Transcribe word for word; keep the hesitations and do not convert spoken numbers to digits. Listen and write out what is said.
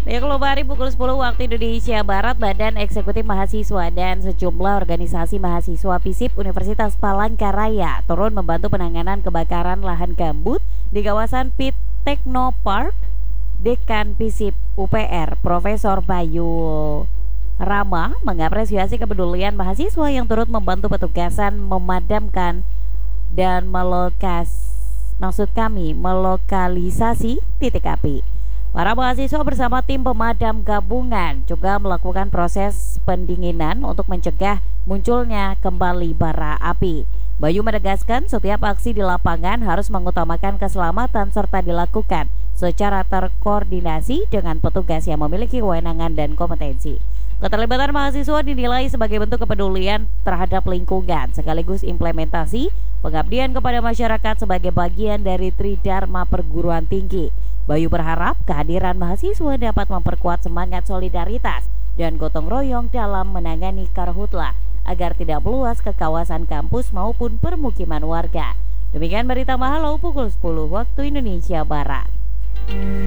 Baiklah, hari pukul sepuluh waktu Indonesia Barat, Badan Eksekutif Mahasiswa dan sejumlah organisasi mahasiswa FISIP Universitas Palangkaraya turun membantu penanganan kebakaran lahan gambut di kawasan Pit Technopark. Dekan FISIP U P R Profesor Bayu Rama mengapresiasi kepedulian mahasiswa yang turut membantu petugasan memadamkan dan melokas maksud kami melokalisasi titik api. Para mahasiswa bersama tim pemadam gabungan juga melakukan proses pendinginan untuk mencegah munculnya kembali bara api. Bayu menegaskan setiap aksi di lapangan harus mengutamakan keselamatan serta dilakukan secara terkoordinasi dengan petugas yang memiliki kewenangan dan kompetensi. Keterlibatan mahasiswa dinilai sebagai bentuk kepedulian terhadap lingkungan sekaligus implementasi pengabdian kepada masyarakat sebagai bagian dari Tridharma Perguruan Tinggi. Bayu berharap kehadiran mahasiswa dapat memperkuat semangat solidaritas dan gotong royong dalam menangani karhutla agar tidak meluas ke kawasan kampus maupun permukiman warga. Demikian berita Mahalo pukul sepuluh waktu Indonesia Barat.